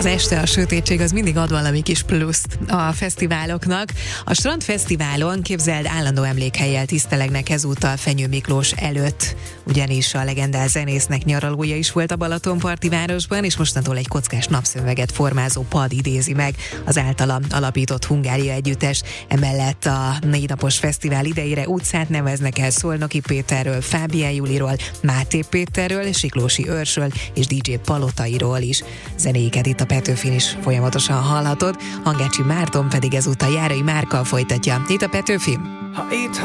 Az este, a sötétség az mindig ad valami kis pluszt a fesztiváloknak. A Strandfesztiválon, képzeld, állandó emlékhellyel tisztelegnek ezúttal Fenyő Miklós előtt, ugyanis a legendás zenésznek nyaralója is volt a Balatonparti városban, és mostantól egy kockás napszemüveget formázó pad idézi meg az általa alapított Hungária együttes. Emellett a 4 napos fesztivál idejére utcát neveznek el Szolnoki Péterről, Fábián Juliról, Máté Péterről, Siklósi Őrsről és DJ Palotairól is. Zenéiket itt a Petőfin is folyamatosan hallhatod, Hangácsi Márton pedig ezúttal Járai Márkkal folytatja. Itt a Petőfin.